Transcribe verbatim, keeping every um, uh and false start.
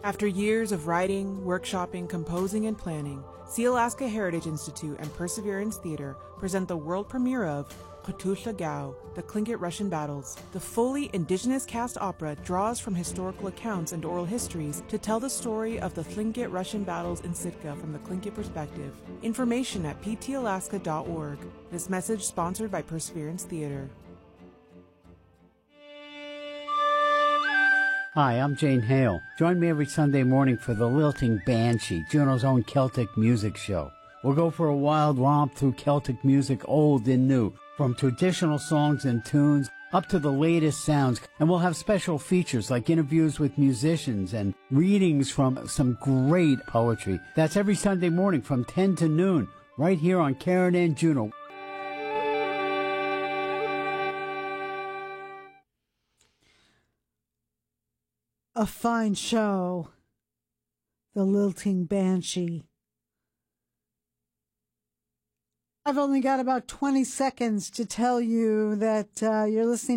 After years of writing, workshopping, composing, and planning, Sealaska Heritage Institute and Perseverance Theater present the world premiere of Khattusha Gao, The Tlingit Russian Battles. The fully indigenous cast opera draws from historical accounts and oral histories to tell the story of the Tlingit Russian battles in Sitka from the Tlingit perspective. Information at p t alaska dot org. This message sponsored by Perseverance Theater. Hi, I'm Jane Hale. Join me every Sunday morning for the Lilting Banshee, Juneau's own Celtic music show. We'll go for a wild romp through Celtic music, old and new, from traditional songs and tunes up to the latest sounds. And we'll have special features like interviews with musicians and readings from some great poetry. That's every Sunday morning from ten to noon, right here on Karen and Juneau. A fine show, The Lilting Banshee. I've only got about twenty seconds to tell you that uh, you're listening